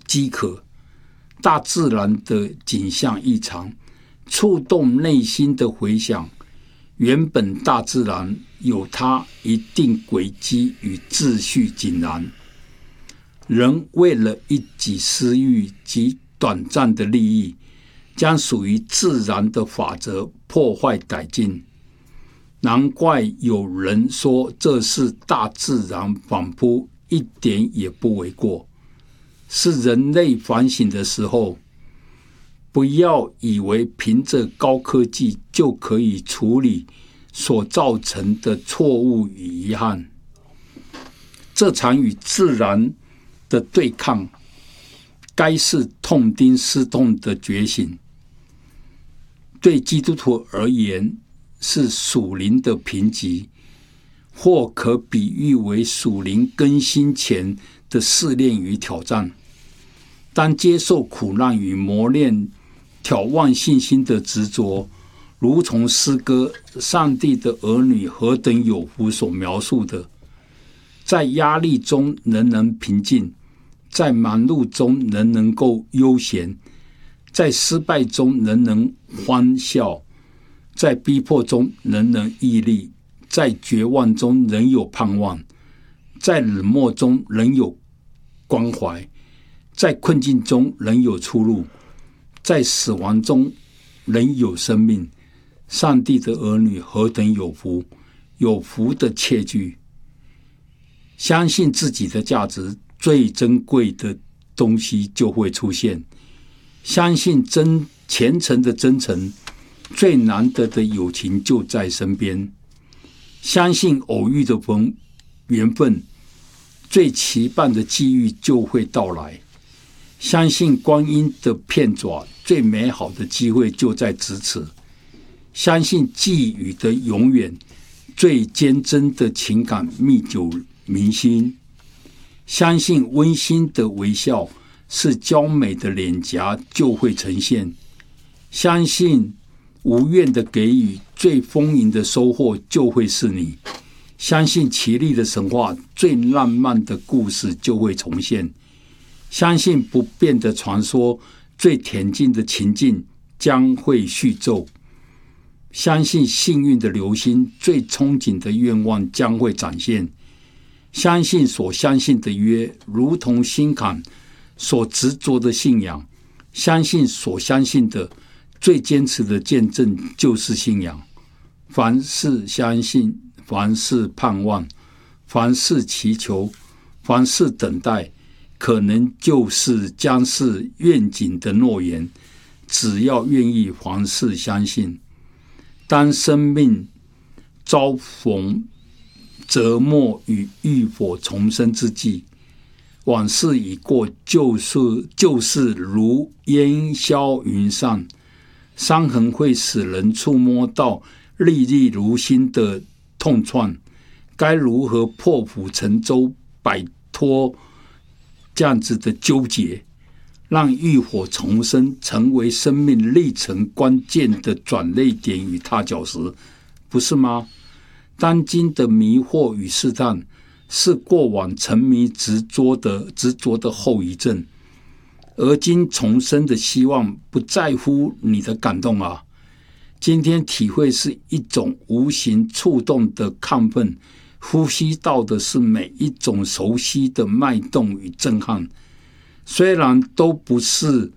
饥渴，大自然的景象异常，触动内心的回响。原本大自然有它一定轨迹与秩序井然，人为了一己私欲及短暂的利益，将属于自然的法则破坏殆尽。难怪有人说这是大自然反扑，一点也不为过。是人类反省的时候，不要以为凭着高科技就可以处理所造成的错误与遗憾。这场与自然的对抗，该是痛定思痛的觉醒。对基督徒而言，是属灵的贫瘠，或可比喻为属灵更新前的试炼与挑战。当接受苦难与磨练，挑望信心的执着，如从诗歌上帝的儿女何等有福所描述的，在压力中仍能平静，在忙碌中仍能够悠闲，在失败中仍能欢笑，在逼迫中仍能毅力，在绝望中仍有盼望，在冷漠中仍有关怀，在困境中仍有出路，在死亡中仍有生命。上帝的儿女何等有福！有福的切句，相信自己的价值，最珍贵的东西就会出现。相信虔诚的真诚，最难得的友情就在身边。相信偶遇的缘分，最期盼的机遇就会到来。相信光阴的片爪，最美好的机会就在咫尺。相信寄语的永远，最坚贞的情感历久弥新。相信温馨的微笑，是娇美的脸颊就会呈现。相信无怨的给予，最丰盈的收获就会是你。相信奇丽的神话，最浪漫的故事就会重现。相信不变的传说，最恬静的情境将会续奏。相信幸运的流星，最憧憬的愿望将会展现。相信所相信的约，如同心坎所执着的信仰。相信所相信的，最坚持的见证就是信仰。凡事相信，凡事盼望，凡事祈求，凡事等待，可能就是将是愿景的诺言。只要愿意凡事相信。当生命遭逢折磨与浴火重生之际，往事已过，就是如烟消云散。伤痕会使人触摸到历历如新的痛创，该如何破釜沉舟，摆脱这样子的纠结，让浴火重生成为生命历程关键的转捩点与踏脚石，不是吗？当今的迷惑与试探，是过往沉迷执着的后遗症，而今重生的希望不在乎你的感动啊！今天体会是一种无形触动的亢奋，呼吸到的是每一种熟悉的脉动与震撼。虽然都不是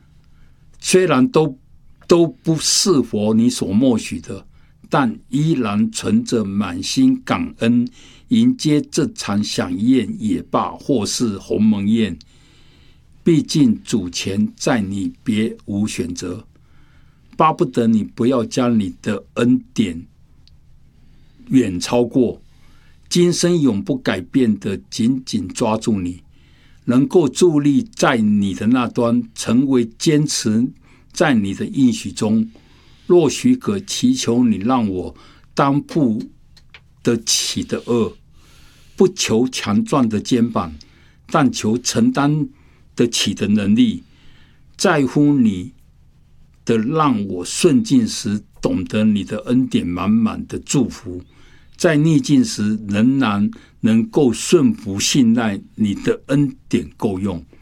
佛你所默许的，但依然存着满心感恩，迎接这场飨宴也罢，或是鸿门宴。毕竟主前在你，别无选择，巴不得你不要将你的恩典远超过，今生永不改变的紧紧抓住你，能够伫立在你的那端，成为坚持在你的应许中。若许可，祈求你让我担负得起的恶，不求强壮的肩膀，但求承担得起的能力。在乎你的，让我顺境时懂得你的恩典满满的祝福，在逆境时仍然能够顺服信赖你的恩典够用。